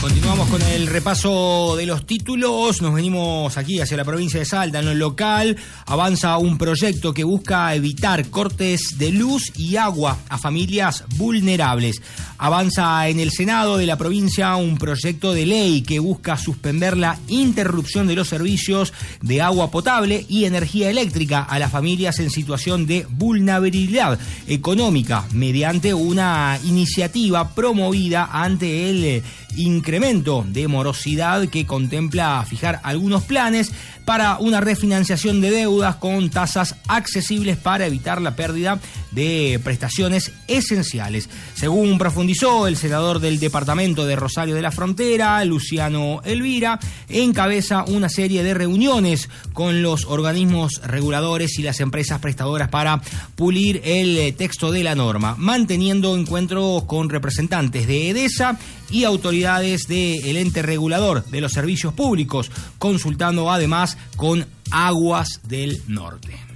Continuamos con el repaso de los títulos. Nos venimos aquí hacia la provincia de Salta. En lo local avanza un proyecto que busca evitar cortes de luz y agua a familias vulnerables. Avanza en el Senado de la provincia un proyecto de ley que busca suspender la interrupción de los servicios de agua potable y energía eléctrica a las familias en situación de vulnerabilidad económica mediante una iniciativa promovida ante el incremento de morosidad que contempla fijar algunos planes para una refinanciación de deudas con tasas accesibles para evitar la pérdida de prestaciones esenciales. Según profundizó el senador del departamento de Rosario de la Frontera, Luciano Elvira, encabeza una serie de reuniones con los organismos reguladores y las empresas prestadoras para pulir el texto de la norma, manteniendo encuentros con representantes de EDESA y autoridades del ente regulador de los servicios públicos, consultando además con Aguas del Norte.